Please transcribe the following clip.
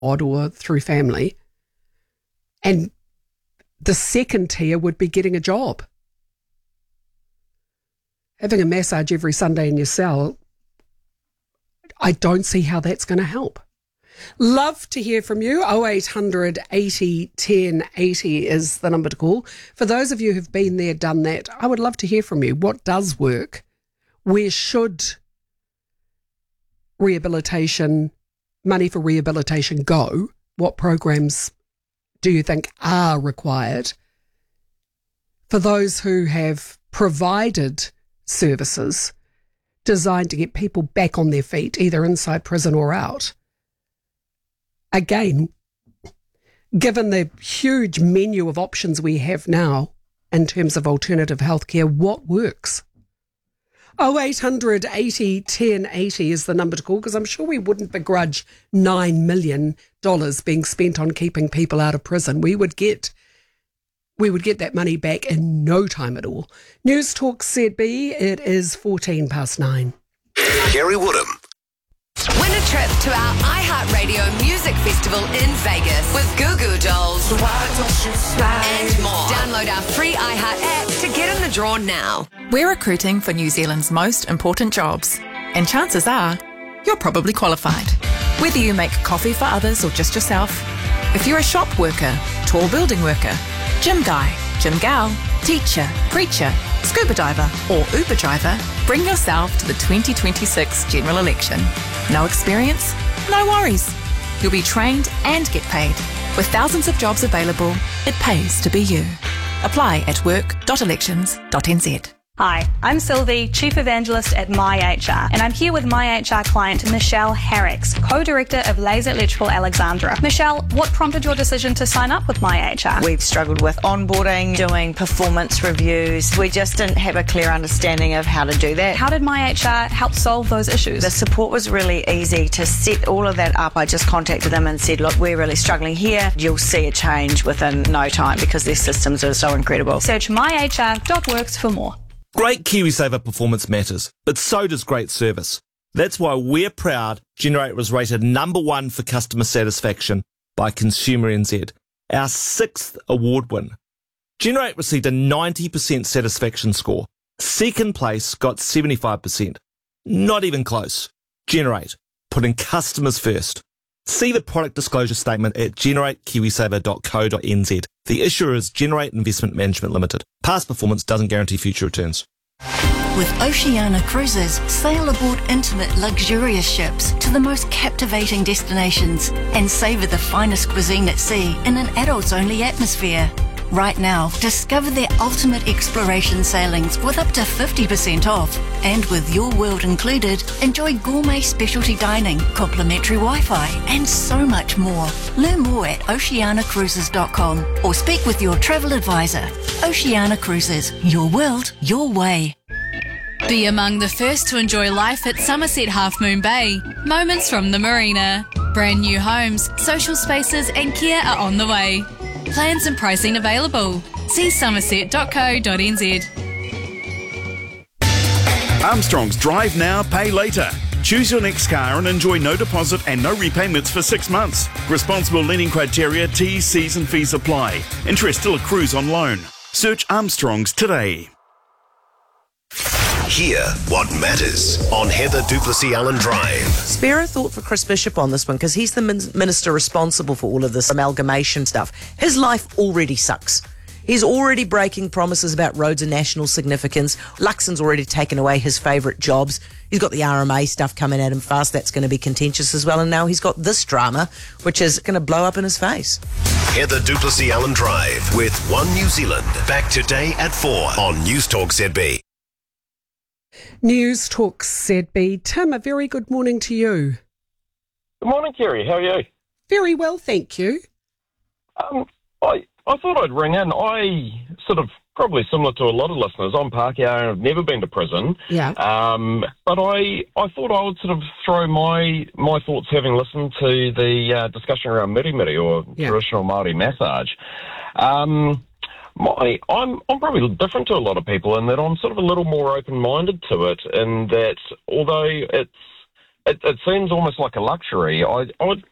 or through family. And the second tier would be getting a job. Having a massage every Sunday in your cell, I don't see how that's going to help. Love to hear from you. 0800 80 10 80 is the number to call. For those of you who've been there, done that, I would love to hear from you. What does work? Where should rehabilitation, money for rehabilitation go? What programs do you think are required? For those who have provided services designed to get people back on their feet, either inside prison or out. Again, given the huge menu of options we have now in terms of alternative healthcare, what works? 0800 80 10 80 is the number to call, because I'm sure we wouldn't begrudge $9 million being spent on keeping people out of prison. We would get that money back in no time at all. News Talk ZB, it is 9:14. Kerry Woodham. Win a trip to our iHeartRadio Music Festival in Vegas with Goo Goo Dolls and more. Download our free iHeart app to get in the draw now. We're recruiting for New Zealand's most important jobs, and chances are you're probably qualified. Whether you make coffee for others or just yourself, if you're a shop worker, tall building worker, gym guy, gym gal, teacher, preacher, scuba diver or Uber driver, bring yourself to the 2026 general election. No experience? No worries. You'll be trained and get paid. With thousands of jobs available, it pays to be you. Apply at work.elections.nz. Hi, I'm Sylvie, Chief Evangelist at MyHR, and I'm here with MyHR client Michelle Harricks, Co-Director of Laser Electrical Alexandra. Michelle, what prompted your decision to sign up with MyHR? We've struggled with onboarding, doing performance reviews. We just didn't have a clear understanding of how to do that. How did MyHR help solve those issues? The support was really easy to set all of that up. I just contacted them and said, look, we're really struggling here. You'll see a change within no time because their systems are so incredible. Search myhr.works for more. Great KiwiSaver performance matters, but so does great service. That's why we're proud Generate was rated #1 for customer satisfaction by Consumer NZ, our 6th award win. Generate received a 90% satisfaction score. Second place got 75%. Not even close. Generate, putting customers first. See the product disclosure statement at generatekiwisaver.co.nz. The issuer is Generate Investment Management Limited. Past performance doesn't guarantee future returns. With Oceania Cruises, sail aboard intimate, luxurious ships to the most captivating destinations and savour the finest cuisine at sea in an adults-only atmosphere. Right now, discover their ultimate exploration sailings with up to 50% off. And with your world included, enjoy gourmet specialty dining, complimentary Wi-Fi, and so much more. Learn more at oceanacruises.com or speak with your travel advisor. Oceania Cruises, your world, your way. Be among the first to enjoy life at Somerset Half Moon Bay. Moments from the marina. Brand new homes, social spaces and care are on the way. Plans and pricing available. See somerset.co.nz. Armstrong's Drive Now, Pay Later. Choose your next car and enjoy no deposit and no repayments for 6 months. Responsible lending criteria, T's, C's and fees apply. Interest still accrues on loan. Search Armstrong's today. Hear what matters on Heather Duplessis Allen Drive. Spare a thought for Chris Bishop on this one, because he's the minister responsible for all of this amalgamation stuff. His life already sucks. He's already breaking promises about roads of national significance. Luxon's already taken away his favourite jobs. He's got the RMA stuff coming at him fast. That's going to be contentious as well. And now he's got this drama, which is going to blow up in his face. Heather Duplessis Allen Drive with One New Zealand. Back today at 4 on News Talk ZB. News Talk ZB. Tim, a very good morning to you. Good morning, Kerry. How are you? Very well, thank you. I thought I'd ring in. I sort of, probably similar to a lot of listeners, I'm Pākehā and I've never been to prison. Yeah. But I thought I would sort of throw my thoughts, having listened to the discussion around mirimiri, or traditional Māori massage. I'm probably different to a lot of people in that I'm sort of a little more open-minded to it, in that although it seems almost like a luxury, I would